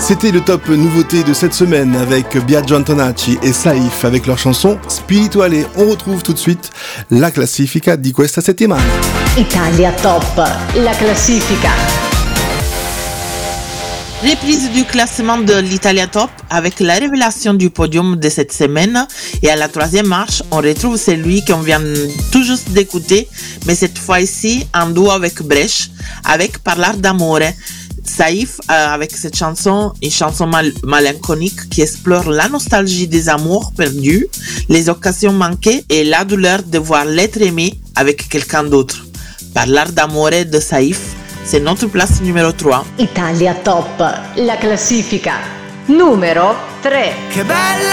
C'était le top nouveauté de cette semaine avec Biagio Antonacci et Saif avec leur chanson Spirituale. On retrouve tout de suite la classifica di questa settimana. Italia Top, la classifica. Reprise du classement de l'Italia Top avec la révélation du podium de cette semaine. Et à la troisième marche, on retrouve celui qu'on vient tout juste d'écouter, mais cette fois-ci en duo avec Bresh, avec Parlar d'amore. Saif avec cette chanson, une chanson mélancolique qui explore la nostalgie des amours perdus, les occasions manquées et la douleur de voir l'être aimé avec quelqu'un d'autre. Parlar d'amore de Saif, c'est notre place numéro 3. Italia Top, la classifica. Numero 3. Che bella